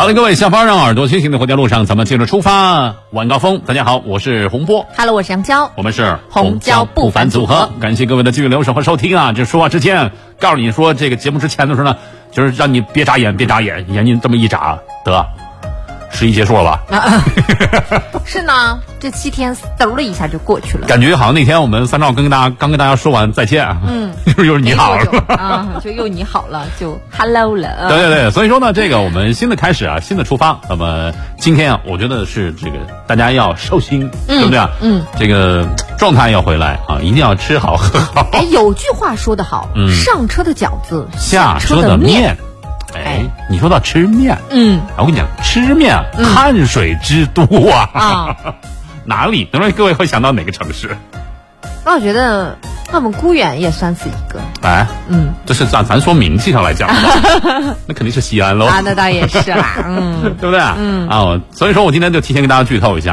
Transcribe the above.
好的，各位下班让耳朵清醒的回家路上，咱们接着出发，晚高峰。大家好，我是洪波。 Hello， 我是杨娇， 我们是红椒不凡组合。 感谢各位的继续留守和收听啊！这说话之前，告诉你说这个节目之前的时候呢，就是让你别眨眼，眼睛这么一眨，得11结束了吧？ 是呢，这7天嗖的一下就过去了， 感觉好像那天我们3兆刚跟大家说完再见，又是你好啊，就又你好了，就 hello 了。 对，所以说呢，这个我们新的开始啊，新的出发。那么今天啊，我觉得是这个大家要收心，对不对啊？这个状态要回来啊，一定要吃好喝好。 哎，有句话说得好，上车的饺子， 下车的面。哎，你说到吃面，我跟你讲，吃面汗水之都啊，哪里？等会各位会想到哪个城市？ 那我觉得我们沽远也算是一个。 哎，这是咱说名气上来讲，那肯定是西安喽。 啊，那倒也是啦， 对不对？所以说我今天就提前跟大家剧透一下。